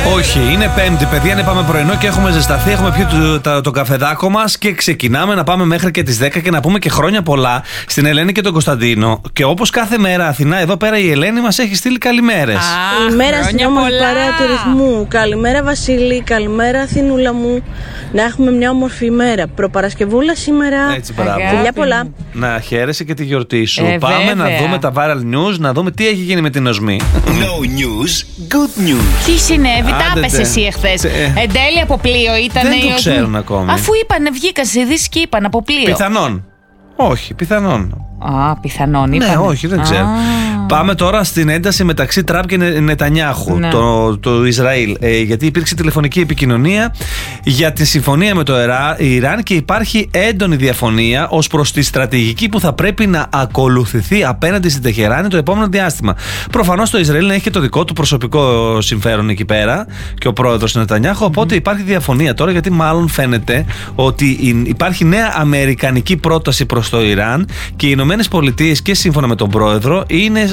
Όχι, είναι Πέμπτη, παιδιά. Είναι πάμε πρωινό και έχουμε ζεσταθεί. Έχουμε πιει το καφεδάκο μας και ξεκινάμε να πάμε μέχρι και τις 10 και να πούμε και χρόνια πολλά στην Ελένη και τον Κωνσταντίνο. Και όπως κάθε μέρα Αθηνά, εδώ πέρα η Ελένη μας έχει στείλει καλημέρες. Καλημέρα στην όμορφη παρέα του ρυθμού. Καλημέρα Βασίλη, καλημέρα Αθηνούλα μου. Να έχουμε μια όμορφη ημέρα. Προπαρασκευούλα σήμερα. Έτσι, μπράβο. Φιλιά πολλά. Να χαίρεσαι και τη γιορτή σου. Πάμε να δούμε τα viral news, να δούμε τι έχει γίνει με την οσμή. No news, good news. Τι συνέβη, τα έπεσε εσύ εχθές. Εν τέλει από πλοίο ήταν. Δεν το ξέρουν ακόμη. Αφού είπανε, βγήκαν σε ειδήσεις και είπαν από πλοίο. Πιθανόν. Όχι, πιθανόν. Πιθανόν είπανε. Ναι, όχι, δεν ξέρω. Πάμε τώρα στην ένταση μεταξύ Τραμπ και Νετανιάχου, ναι. το Ισραήλ. Γιατί υπήρξε τηλεφωνική επικοινωνία για τη συμφωνία με το Ιράν και υπάρχει έντονη διαφωνία ως προς τη στρατηγική που θα πρέπει να ακολουθηθεί απέναντι στην Τεχεράνη το επόμενο διάστημα. Προφανώς το Ισραήλ έχει και το δικό του προσωπικό συμφέρον εκεί πέρα και ο πρόεδρος Νετανιάχου. Οπότε υπάρχει διαφωνία τώρα, γιατί μάλλον φαίνεται ότι υπάρχει νέα αμερικανική πρόταση προς το Ιράν και οι Ηνωμένες Πολιτείες, και σύμφωνα με τον πρόεδρο, είναι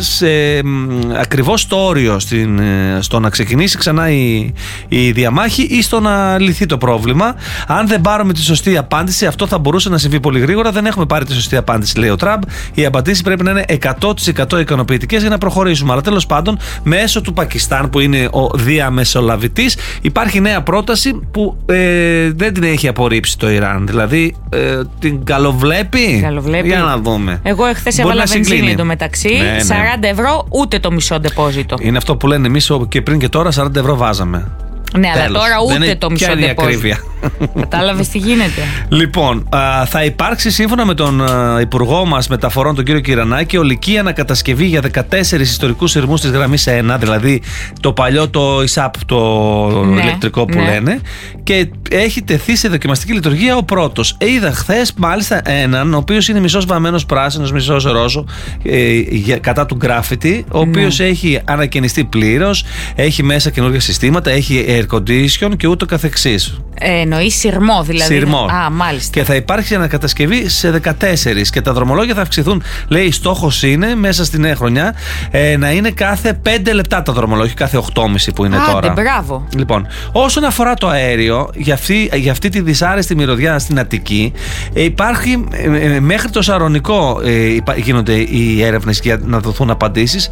ακριβώς στο όριο στο να ξεκινήσει ξανά η διαμάχη ή στο να λυθεί το πρόβλημα. Αν δεν πάρουμε τη σωστή απάντηση, αυτό θα μπορούσε να συμβεί πολύ γρήγορα. Δεν έχουμε πάρει τη σωστή απάντηση, λέει ο Τραμπ. Οι απαντήσεις πρέπει να είναι 100% ικανοποιητικές για να προχωρήσουμε. Αλλά τέλος πάντων, μέσω του Πακιστάν, που είναι ο διαμεσολαβητής, υπάρχει νέα πρόταση που δεν την έχει απορρίψει το Ιράν. Δηλαδή την καλοβλέπει. Για να δούμε. Εγώ εχθές έβαλα βενζίνη εντωμεταξύ. Ναι. 40 ευρώ, ούτε το μισό ντεπόζιτο. Είναι αυτό που λένε εμείς και πριν και τώρα, 40 ευρώ βάζαμε. Ναι, τέλος. Αλλά τώρα ούτε το μισό ντεπόζιτο. Κατάλαβες τι γίνεται. Λοιπόν, θα υπάρξει σύμφωνα με τον Υπουργό μας Μεταφορών, τον κύριο Κυρανάκη, ολική ανακατασκευή για 14 ιστορικούς σειρμούς της γραμμής 1, δηλαδή το παλιό το ΙΣΑΠ, το ηλεκτρικό που λένε, και έχει τεθεί σε δοκιμαστική λειτουργία ο πρώτος. Είδα χθες μάλιστα έναν, ο οποίος είναι μισός βαμμένος πράσινος, μισός ρόζο, κατά του γκράφιτι, ο οποίος έχει ανακαινιστεί πλήρως, έχει μέσα καινούργια συστήματα, έχει air condition και ούτω καθεξής. Εννοεί σειρμό, δηλαδή. Σειρμό. Μάλιστα. Και θα υπάρξει ανακατασκευή σε 14 και τα δρομολόγια θα αυξηθούν. Λέει, στόχος είναι μέσα στη νέα χρονιά να είναι κάθε 5 λεπτά τα δρομολόγια, κάθε 8,5 που είναι τώρα. Μπράβο. Λοιπόν, όσον αφορά το αέριο, για αυτή τη δυσάρεστη μυρωδιά στην Αττική, υπάρχει μέχρι το Σαρονικό γίνονται οι έρευνες για να δοθούν απαντήσεις.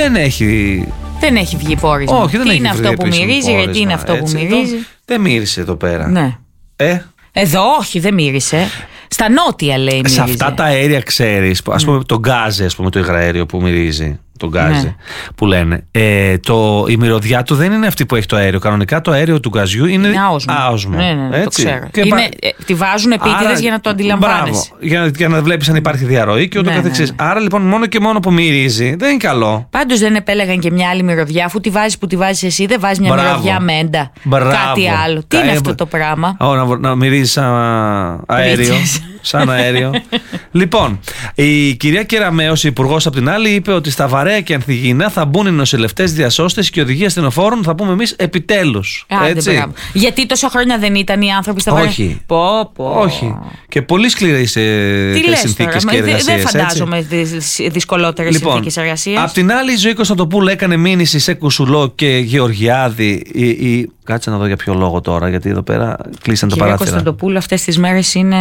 Δεν έχει βγει πόρισμα. Όχι, δεν τι έχει είναι αυτό που μυρίζει, γιατί είναι αυτό που μυρίζει. Δεν μύρισε εδώ πέρα. Ναι. Εδώ όχι, δεν μύρισε. Στα νότια λέει μύριζε. Σε αυτά τα αέρια ξέρεις, ας πούμε το γκάζε, ας πούμε το υγραέριο που μυρίζει. Το γκάζε που λένε. Η μυρωδιά του δεν είναι αυτή που έχει το αέριο. Κανονικά το αέριο του γκαζιού είναι άοσμο. Ναι, το ξέρω. Τη βάζουν επίτηδες για να το αντιλαμβάνεσαι. Για να βλέπεις αν υπάρχει διαρροή και ούτω καθεξής. Άρα λοιπόν μόνο και μόνο που μυρίζει δεν είναι καλό. Πάντως δεν επέλεγαν και μια άλλη μυρωδιά, αφού τη βάζεις που τη βάζεις εσύ, δεν βάζεις μια μυρωδιά μέντα. Κάτι άλλο. Τι είναι αυτό το πράγμα. Να μυρίζει σαν αέριο. Σαν αέριο. Λοιπόν, η κυρία Κεραμέως, υπουργός απ' την άλλη, είπε ότι στα Βαρέα και Ανθιγίνα θα μπουν οι νοσηλευτές, διασώστες και οδηγοί ασθενοφόρων, θα πούμε εμείς, επιτέλους. Έτσι. Γιατί τόσα χρόνια δεν ήταν οι άνθρωποι στα Βαρέα. Όχι. Όχι. Και πολύ σκληρές συνθήκες και εργασίες. Δεν φαντάζομαι δυσκολότερες συνθήκες εργασίας. Απ' την άλλη, η Ζωή Κωνσταντοπούλου έκανε μήνυση σε Κουσουλό και Γεωργιάδη. Κάτσε να δω για ποιο λόγο τώρα, γιατί εδώ πέρα κλείσαν τα παράθυρα. Η κυρία Κωνσταντοπούλου αυτές τις μέρες είναι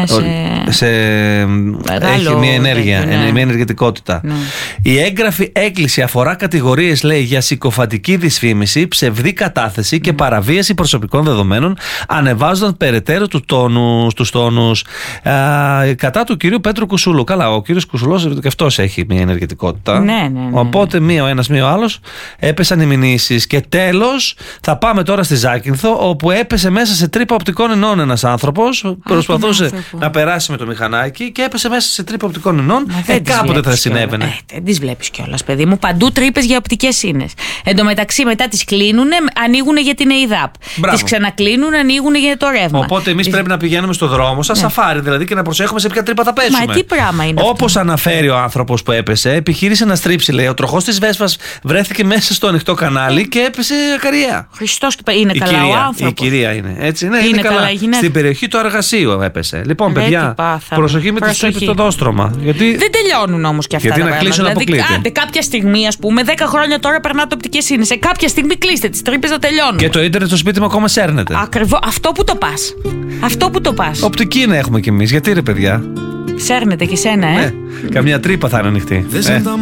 έχει μια ενέργεια, μια ενεργετικότητα. Ναι. Η έγγραφη έκκληση αφορά κατηγορίες, λέει, για συκοφαντική δυσφήμιση, ψευδή κατάθεση και παραβίαση προσωπικών δεδομένων, ανεβάζοντας περαιτέρω τους τόνους κατά του κυρίου Πέτρου Κουσούλου. Καλά, ο κύριος Κουσουλός και αυτός έχει μια ενεργετικότητα. Ναι. Οπότε μία ο ένας, μία ο άλλος, έπεσαν οι μηνύσεις. Και τέλος, θα πάμε τώρα στη Ζάκυνθο, όπου έπεσε μέσα σε τρύπα οπτικών ινών ένας άνθρωπος. Προσπαθούσε να περάσει με το μηχανάκι και έπεσε μέσα σε τρύπα οπτικών ινών. Κάποτε θα συνέβαινε. Δεν τις βλέπεις κιόλας, παιδί μου. Παντού τρύπες για οπτικές ίνες. Εν τω μεταξύ, μετά τις κλείνουνε, ανοίγουνε για την ΕΙΔΑΠ. Τις ξανακλίνουν, ανοίγουνε για το ρεύμα. Οπότε εμείς πρέπει να πηγαίνουμε στο δρόμο, σαν σαφάρι δηλαδή, και να προσέχουμε σε ποια τρύπα θα πέσουμε. Μα τι πράγμα είναι αυτό. Όπως αναφέρει ο άνθρωπος που έπεσε, επιχείρησε να στρίψει, λέει. Ο τροχός της Βέσπας βρέθηκε μέσα στο ανοιχτό κανάλι και έπεσε ακαριέα. Χριστός, είναι καλά ο άνθρωπος. Η κυρία είναι. Έτσι, ναι, είναι καλά η γυναίκα. Στην περιοχή του εργασίου έπεσε. Λοιπόν, παιδιά, προσοχή με τις τρύπες στο δόστρωμα. Γιατί... Δεν τελειώνουν όμως και αυτά. Γιατί να κλείσουν αποκλείται. Άντε, κάποια στιγμή, ας πούμε, 10 χρόνια τώρα περνάτε οπτικές σύνες. Σε κάποια στιγμή κλείστε τις τρύπες να τελειώνουν. Και το ίντερνετ στο σπίτι μου ακόμα σέρνεται. Ακριβώς. Αυτό που το πας. Αυτό που το πας. Οπτική να έχουμε κι εμείς. Γιατί ρε παιδιά. Σέρνεται και σένα, Καμιά τρύπα θα είναι ανοιχτή.